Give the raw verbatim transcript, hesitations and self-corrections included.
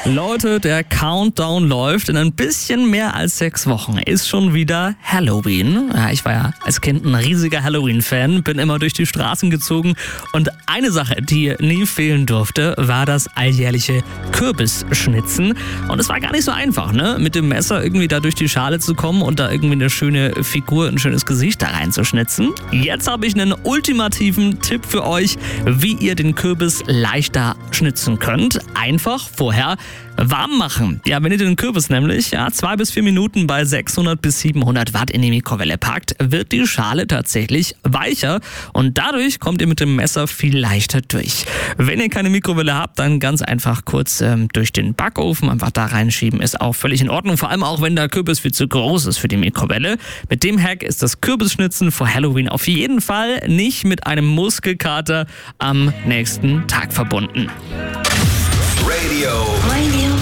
Leute, der Countdown läuft. In ein bisschen mehr als sechs Wochen ist schon wieder Halloween. Ja, ich war ja als Kind ein riesiger Halloween-Fan, bin immer durch die Straßen gezogen. Und eine Sache, die nie fehlen durfte, war das alljährliche Kürbisschnitzen. Und es war gar nicht so einfach, ne? Mit dem Messer irgendwie da durch die Schale zu kommen und da irgendwie eine schöne Figur, ein schönes Gesicht da reinzuschnitzen. Jetzt habe ich einen ultimativen Tipp für euch, wie ihr den Kürbis leichter schnitzen könnt. Einfach vorher warm machen. Ja, wenn ihr den Kürbis nämlich ja, zwei bis vier Minuten bei sechshundert bis siebenhundert Watt in die Mikrowelle packt, wird die Schale tatsächlich weicher und dadurch kommt ihr mit dem Messer viel leichter durch. Wenn ihr keine Mikrowelle habt, dann ganz einfach kurz ähm, durch den Backofen einfach da reinschieben, ist auch völlig in Ordnung, vor allem auch wenn der Kürbis viel zu groß ist für die Mikrowelle. Mit dem Hack ist das Kürbisschnitzen vor Halloween auf jeden Fall nicht mit einem Muskelkater am nächsten Tag verbunden. Radio